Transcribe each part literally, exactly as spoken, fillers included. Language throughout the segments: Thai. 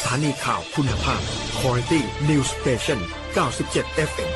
านีข่าวคุณภาพ Quality News Station เก้าสิบเจ็ด เอฟ เอ็ม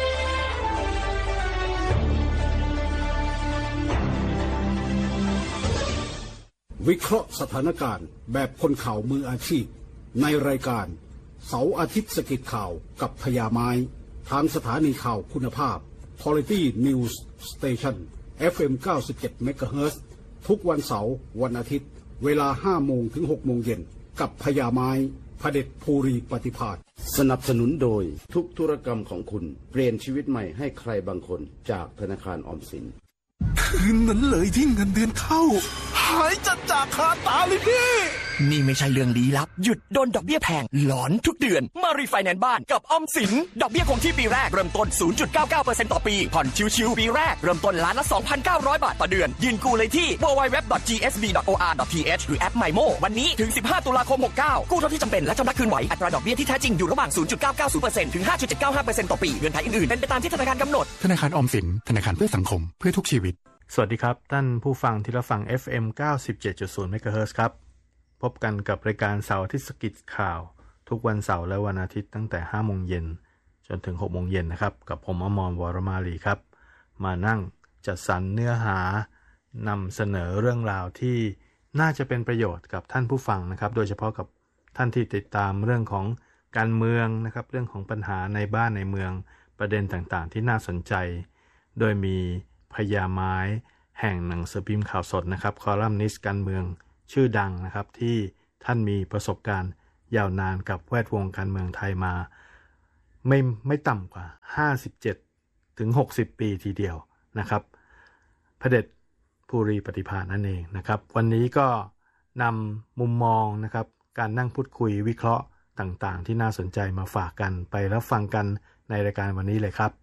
วิเคราะห์สถานการณ์แบบคนข่าวมืออาชีพในรายการเสาร์อาทิตย์สกิดข่าวกับพญาไม้ทางสถานีข่าวคุณภาพ Quality News Station เอฟ เอ็ม เก้าสิบเจ็ด เมกะเฮิรตซ์ ทุกวันเสาร์วันอาทิตย์เวลา ห้าโมง ถึง หกโมง เย็นกับพญาไม้พเด็จภูรีปฏิภาณสนับสนุนโดยทุกธุรกรรมของคุณเปลี่ยนชีวิตใหม่ให้ใครบางคนจากธนาคารออมสินคืนนั้นเลยที่เงินเดือนเข้าหายจัดจากคาตาเลยพี่นี่ไม่ใช่เรื่องลี้ลับหยุดโดนดอกเบี้ยแพงหลอนทุกเดือนมารีไฟแนนซ์บ้านกับออมสินดอกเบี้ยคงที่ปีแรกเริ่มต้น ศูนย์จุดเก้าเก้าเปอร์เซ็นต์ ต่อปีผ่อนชิวๆปีแรกเริ่มต้นล้านละ สองพันเก้าร้อย บาทต่อเดือนยืนกู้เลยที่ ดับเบิลยู ดับเบิลยู ดับเบิลยู ดอท จี เอส บี ดอท โอ อาร์ ดอท ที เอช หรือแอป ไมโม วันนี้ถึงสิบห้าตุลาคมหกเก้ากู้เท่าที่จำเป็นและชำระคืนไหวอัตราดอกเบี้ยที่แท้จริงอยู่ระหว่าง ศูนย์จุดเก้าเก้าศูนย์ เปอร์เซ็นต์ ถึง ห้าจุดเจ็ดเก้าห้าเปอร์เซ็นต์ ต่อปีเงื่อนไขอื่นๆเป็นไปตามที่ธนาคารกำหนดธนาคารออมสินธนาคารเพื่อสังคมเพื่อทุกชีวิตสวัสดีครับท่านผู้ฟังที่รับฟัง เอฟ เอ็ม เก้าสิบเจ็ดจุดศูนย์ เมกะเฮิรตซ์ครับพบกันกับรายการเสาร์อาทิตย์สกิดข่าวทุกวันเสาร์และวันอาทิตย์ตั้งแต่ ห้าโมง เย็นจนถึง หกโมง เย็นนะครับกับผมอมร วรมาลีครับมานั่งจัดสรรเนื้อหานำเสนอเรื่องราวที่น่าจะเป็นประโยชน์กับท่านผู้ฟังนะครับโดยเฉพาะกับท่านที่ติดตามเรื่องของการเมืองนะครับเรื่องของปัญหาในบ้านในเมืองประเด็นต่างๆที่น่าสนใจโดยมีพญาไม้แห่งหนังสือพิมพ์ข่าวสดนะครับคอลัมนิสต์การเมืองชื่อดังนะครับที่ท่านมีประสบการณ์ยาวนานกับแวดวงการเมืองไทยมาไม่ไม่ต่ำกว่าห้าสิบเจ็ดถึงหกสิบปีทีเดียวนะครับพระเดชภูรีปฏิภาณนั่นเองนะครับวันนี้ก็นำมุมมองนะครับการนั่งพูดคุยวิเคราะห์ต่างๆที่น่าสนใจมาฝากกันไปรับฟังกันในรายการวันนี้เลยครับ